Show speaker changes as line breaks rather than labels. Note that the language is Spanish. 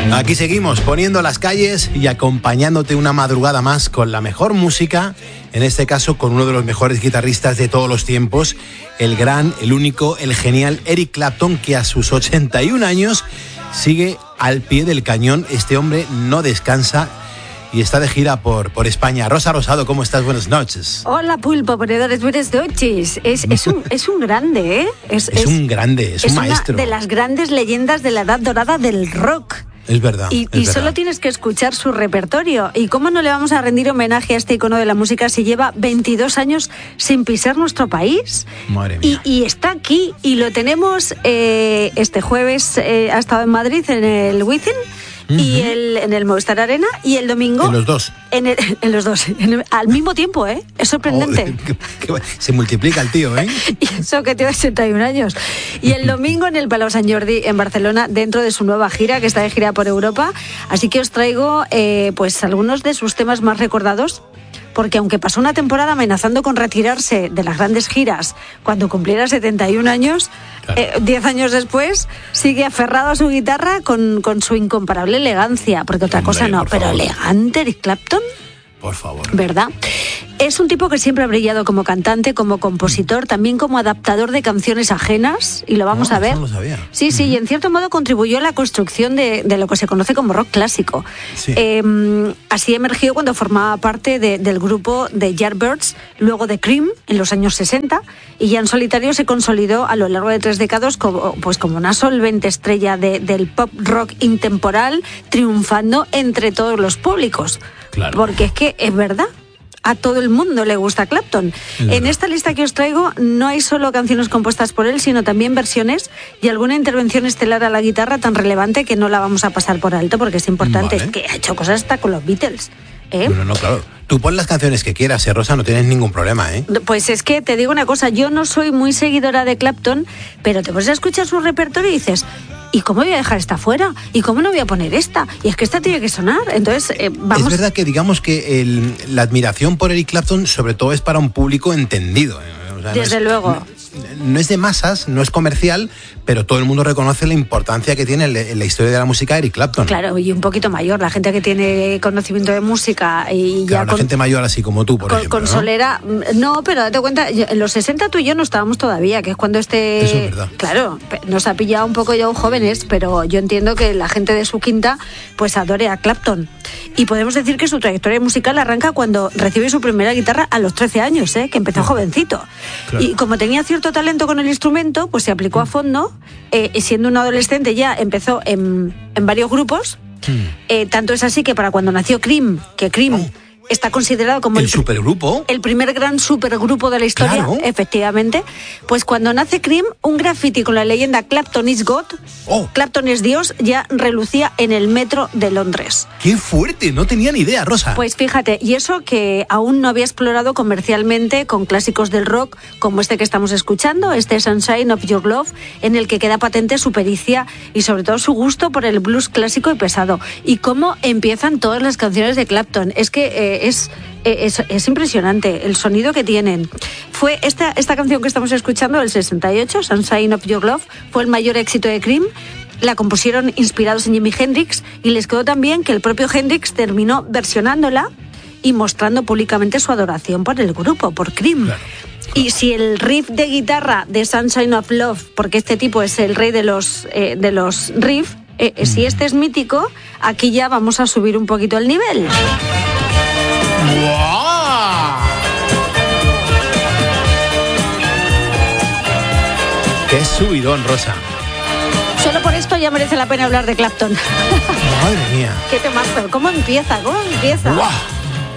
Aquí seguimos poniendo las calles y acompañándote una madrugada más con la mejor música, en este caso con uno de los mejores guitarristas de todos los tiempos, el gran, el único, el genial Eric Clapton, que a sus 81 años sigue al pie del cañón. Este hombre no descansa y está de gira por España. Rosa Rosado, ¿cómo estás? Buenas noches.
Hola, Pulpo, ponedores, buenas noches. Es un grande, ¿eh?
Es un grande, es un maestro.
Una de las grandes leyendas de la edad dorada del rock.
Es verdad.
Y solo tienes que escuchar su repertorio. ¿Y cómo no le vamos a rendir homenaje a este icono de la música si lleva 22 años sin pisar nuestro país?
Madre mía.
Y está aquí y lo tenemos este jueves, ha estado en Madrid en el Wizzing. Y en el Movistar Arena, y el domingo...
En los dos.
En los dos, al mismo tiempo, ¿eh? Es sorprendente.
Se multiplica el tío, ¿eh?
Y eso que tiene 81 años. Y el domingo en el Palau Sant Jordi, en Barcelona, dentro de su nueva gira, que está de gira por Europa. Así que os traigo, pues, algunos de sus temas más recordados, porque aunque pasó una temporada amenazando con retirarse de las grandes giras cuando cumpliera 71 años, claro, 10 años después sigue aferrado a su guitarra con su incomparable elegancia, porque otra cosa no, pero elegante Eric Clapton.
Por favor.
¿Verdad? Es un tipo que siempre ha brillado como cantante, como compositor, también como adaptador de canciones ajenas, y lo vamos a ver.
No lo sabía.
Sí, y en cierto modo contribuyó a la construcción de lo que se conoce como rock clásico.
Sí.
Así emergió cuando formaba parte del grupo de Yardbirds, luego de Cream en los años 60, y ya en solitario se consolidó a lo largo de 3 décadas como una solvente estrella del pop rock intemporal, triunfando entre todos los públicos.
Claro.
Porque es que es verdad, a todo el mundo le gusta Clapton. En esta lista que os traigo no hay solo canciones compuestas por él, sino también versiones y alguna intervención estelar a la guitarra tan relevante que no la vamos a pasar por alto porque es importante.
Vale.
Que ha hecho cosas hasta con los Beatles.
No, claro. Tú pon las canciones que quieras, Rosa, no tienes ningún problema, ¿eh?
Pues es que te digo una cosa, yo no soy muy seguidora de Clapton, pero te pones a escuchar su repertorio y dices, ¿y cómo voy a dejar esta fuera? ¿Y cómo no voy a poner esta? Y es que esta tiene que sonar. Entonces, vamos...
Es verdad que digamos que la admiración por Eric Clapton sobre todo es para un público entendido. O sea,
desde luego.
No es de masas, no es comercial, pero todo el mundo reconoce la importancia que tiene en la historia de la música Eric Clapton.
Claro, y un poquito mayor, la gente que tiene conocimiento de música y
claro,
ya...
la gente mayor así como tú, por ejemplo.
Con solera, no, pero date cuenta, en los 60 tú y yo no estábamos todavía, que es cuando
Eso es verdad.
Claro, nos ha pillado un poco ya jóvenes, pero yo entiendo que la gente de su quinta pues adore a Clapton. Y podemos decir que su trayectoria musical arranca cuando recibe su primera guitarra a los 13 años, que empezó jovencito.
Claro.
Y como tenía cierto talento con el instrumento, pues se aplicó a fondo, y siendo un adolescente ya empezó en varios grupos. Tanto es así que para cuando nació Cream, está considerado como
el supergrupo,
el primer gran supergrupo de la historia,
claro.
Efectivamente, pues cuando nace Cream, un graffiti con la leyenda Clapton is God, Clapton es Dios, ya relucía en el metro de Londres.
¡Qué fuerte! No tenía ni idea, Rosa.
Pues fíjate, y eso que aún no había explorado comercialmente con clásicos del rock como este que estamos escuchando, este Sunshine of Your Love, en el que queda patente su pericia y sobre todo su gusto por el blues clásico y pesado. Y cómo empiezan todas las canciones de Clapton. Es que es impresionante el sonido que tienen. Fue esta canción que estamos escuchando del 68, Sunshine of Your Love, fue el mayor éxito de Cream. La compusieron inspirados en Jimi Hendrix y les quedó tan bien que el propio Hendrix terminó versionándola y mostrando públicamente su adoración por el grupo, por Cream.
Claro.
Y si el riff de guitarra de Sunshine of Love, porque este tipo es el rey de los riffs, si este es mítico, aquí ya vamos a subir un poquito el nivel.
¡Wow! ¡Qué subidón, Rosa!
Solo por esto ya merece la pena hablar de Clapton.
Madre mía.
¿Qué temazo? ¿Cómo empieza?
¡Wow!